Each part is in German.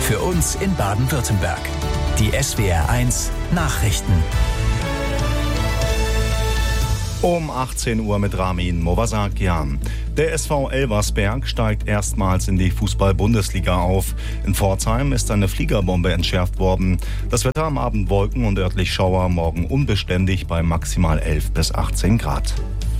Für uns in Baden-Württemberg. Die SWR1 Nachrichten. Um 18 Uhr mit Ramin Movasakian. Der SV Elversberg steigt erstmals in die Fußball-Bundesliga auf. In Pforzheim ist eine Fliegerbombe entschärft worden. Das Wetter am Abend Wolken und örtlich Schauer, morgen unbeständig bei maximal 11 bis 18 Grad.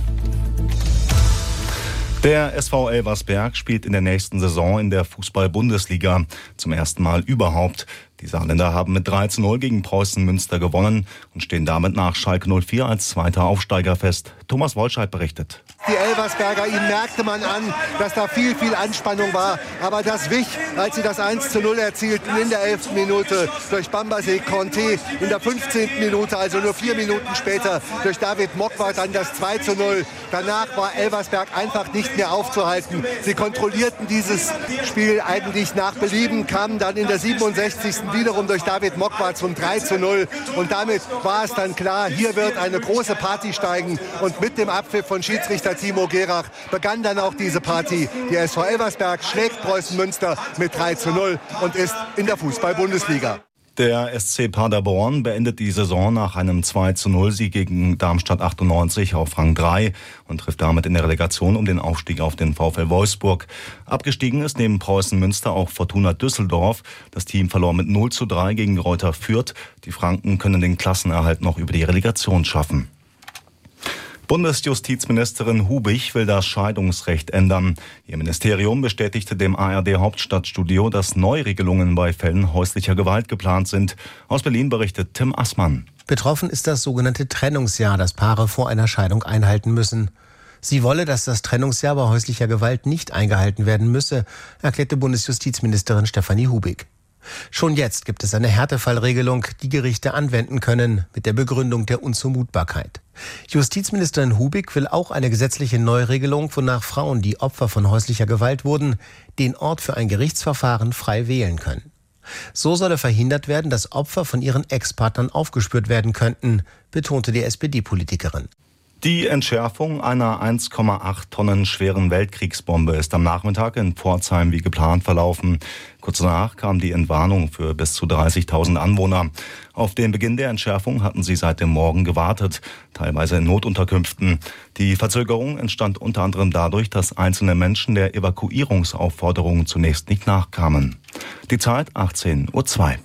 Der SV Elversberg spielt in der nächsten Saison in der Fußball-Bundesliga. Zum ersten Mal überhaupt. Die Saarländer haben mit 3:0 gegen Preußen Münster gewonnen und stehen damit nach Schalke 04 als zweiter Aufsteiger fest. Thomas Wolscheid berichtet. Die Elversberger, ihnen merkte man an, dass da viel Anspannung war. Aber das wich, als sie das 1:0 erzielten in der 11. Minute durch Bambasé Conté. In der 15. Minute, also nur 4 Minuten später, durch David Mokwart dann das 2:0. Danach war Elversberg einfach nicht mehr aufzuhalten. Sie kontrollierten dieses Spiel eigentlich nach Belieben, kamen dann in der 67. wiederum durch David Mokwart zum 3:0. Und damit war es dann klar, hier wird eine große Party steigen. Und mit dem Abpfiff von Schiedsrichter Timo Gerach begann dann auch diese Party. Die SV Elversberg schlägt Preußen Münster mit 3:0 und ist in der Fußball-Bundesliga. Der SC Paderborn beendet die Saison nach einem 2:0-Sieg gegen Darmstadt 98 auf Rang 3 und trifft damit in der Relegation um den Aufstieg auf den VfL Wolfsburg. Abgestiegen ist neben Preußen Münster auch Fortuna Düsseldorf. Das Team verlor mit 0:3 gegen Greuther Fürth. Die Franken können den Klassenerhalt noch über die Relegation schaffen. Bundesjustizministerin Hubich will das Scheidungsrecht ändern. Ihr Ministerium bestätigte dem ARD-Hauptstadtstudio, dass Neuregelungen bei Fällen häuslicher Gewalt geplant sind. Aus Berlin berichtet Tim Assmann. Betroffen ist das sogenannte Trennungsjahr, das Paare vor einer Scheidung einhalten müssen. Sie wolle, dass das Trennungsjahr bei häuslicher Gewalt nicht eingehalten werden müsse, erklärte Bundesjustizministerin Stefanie Hubich. Schon jetzt gibt es eine Härtefallregelung, die Gerichte anwenden können, mit der Begründung der Unzumutbarkeit. Justizministerin Hubich will auch eine gesetzliche Neuregelung, wonach Frauen, die Opfer von häuslicher Gewalt wurden, den Ort für ein Gerichtsverfahren frei wählen können. So solle verhindert werden, dass Opfer von ihren Ex-Partnern aufgespürt werden könnten, betonte die SPD-Politikerin. Die Entschärfung einer 1,8 Tonnen schweren Weltkriegsbombe ist am Nachmittag in Pforzheim wie geplant verlaufen. Kurz danach kam die Entwarnung für bis zu 30.000 Anwohner. Auf den Beginn der Entschärfung hatten sie seit dem Morgen gewartet, teilweise in Notunterkünften. Die Verzögerung entstand unter anderem dadurch, dass einzelne Menschen der Evakuierungsaufforderung zunächst nicht nachkamen. Die Zeit 18:02 Uhr.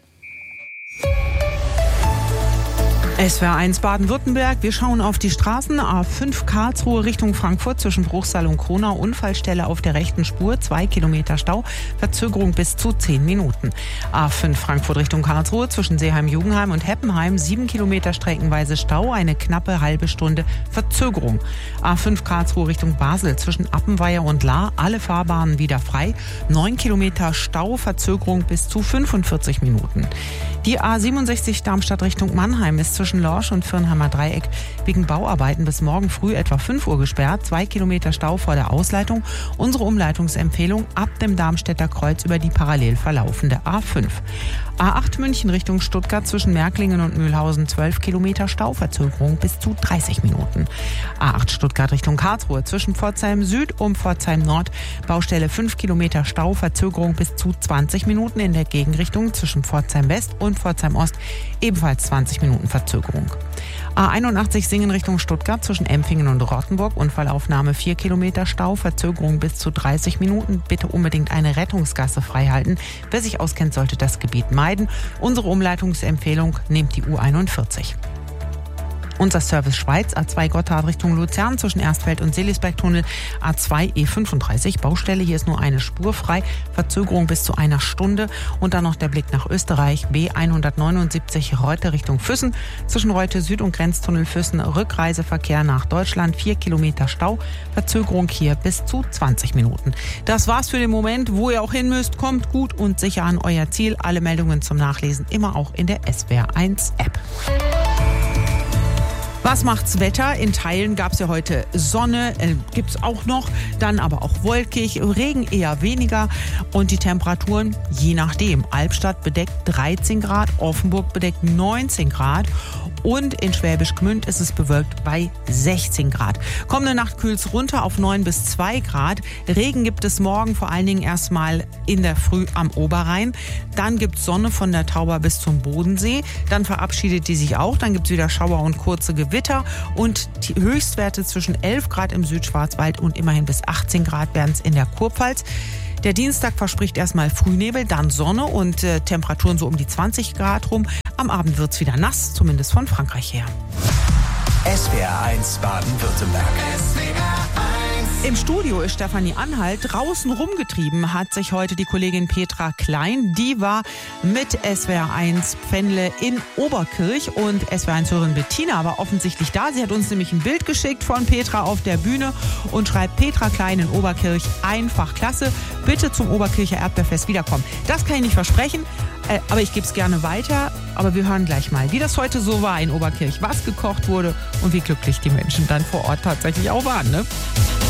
SWR1 Baden-Württemberg. Wir schauen auf die Straßen. A5 Karlsruhe Richtung Frankfurt zwischen Bruchsal und Kronau. Unfallstelle auf der rechten Spur. 2 Kilometer Stau. Verzögerung bis zu 10 Minuten. A5 Frankfurt Richtung Karlsruhe zwischen Seeheim-Jugendheim und Heppenheim. 7 Kilometer streckenweise Stau. Eine knappe halbe Stunde Verzögerung. A5 Karlsruhe Richtung Basel zwischen Appenweier und Lahr. Alle Fahrbahnen wieder frei. 9 Kilometer Stau. Verzögerung bis zu 45 Minuten. Die A67 Darmstadt Richtung Mannheim ist zwischen Lorsch und Firnheimer Dreieck wegen Bauarbeiten bis morgen früh etwa 5 Uhr gesperrt. 2 Kilometer Stau vor der Ausleitung. Unsere Umleitungsempfehlung ab dem Darmstädter Kreuz über die parallel verlaufende A5. A8 München Richtung Stuttgart zwischen Märklingen und Mühlhausen 12 Kilometer Stauverzögerung bis zu 30 Minuten. A8 Stuttgart Richtung Karlsruhe zwischen Pforzheim Süd und Pforzheim Nord. Baustelle 5 Kilometer Stauverzögerung bis zu 20 Minuten in der Gegenrichtung zwischen Pforzheim West und Pforzheim Ost. Ebenfalls 20 Minuten Verzögerung. A81 Singen Richtung Stuttgart zwischen Empfingen und Rottenburg. Unfallaufnahme 4 Kilometer Stau, Verzögerung bis zu 30 Minuten. Bitte unbedingt eine Rettungsgasse freihalten. Wer sich auskennt, sollte das Gebiet meiden. Unsere Umleitungsempfehlung: nehmt die U41. Unser Service Schweiz, A2 Gotthard Richtung Luzern zwischen Erstfeld und Seelisbergtunnel, A2 E35, Baustelle, hier ist nur eine Spur frei, Verzögerung bis zu einer Stunde und dann noch der Blick nach Österreich, B179 Reute Richtung Füssen, zwischen Reute Süd und Grenztunnel Füssen, Rückreiseverkehr nach Deutschland, 4 Kilometer Stau, Verzögerung hier bis zu 20 Minuten. Das war's für den Moment, wo ihr auch hin müsst, kommt gut und sicher an euer Ziel, alle Meldungen zum Nachlesen immer auch in der SWR1 App. Was macht's Wetter? In Teilen gab es ja heute Sonne, gibt es auch noch, dann aber auch wolkig, Regen eher weniger und die Temperaturen je nachdem. Albstadt bedeckt 13 Grad, Offenburg bedeckt 19 Grad und in Schwäbisch Gmünd ist es bewölkt bei 16 Grad. Kommende Nacht kühlt es runter auf 9 bis 2 Grad. Regen gibt es morgen vor allen Dingen erstmal in der Früh am Oberrhein. Dann gibt es Sonne von der Tauber bis zum Bodensee. Dann verabschiedet die sich auch. Dann gibt es wieder Schauer und kurze Gewitter. Und die Höchstwerte zwischen 11 Grad im Südschwarzwald und immerhin bis 18 Grad werden es in der Kurpfalz. Der Dienstag verspricht erstmal Frühnebel, dann Sonne und Temperaturen so um die 20 Grad rum. Am Abend wird es wieder nass, zumindest von Frankreich her. SWR1 Baden-Württemberg. Im Studio ist Stefanie Anhalt. Draußen rumgetrieben hat sich heute die Kollegin Petra Klein. Die war mit SWR1 Pfändle in Oberkirch und SWR1-Hörerin Bettina war offensichtlich da. Sie hat uns nämlich ein Bild geschickt von Petra auf der Bühne und schreibt: Petra Klein in Oberkirch, einfach klasse. Bitte zum Oberkircher Erdbeerfest wiederkommen. Das kann ich nicht versprechen, aber ich gebe es gerne weiter. Aber wir hören gleich mal, wie das heute so war in Oberkirch, was gekocht wurde und wie glücklich die Menschen dann vor Ort tatsächlich auch waren, ne?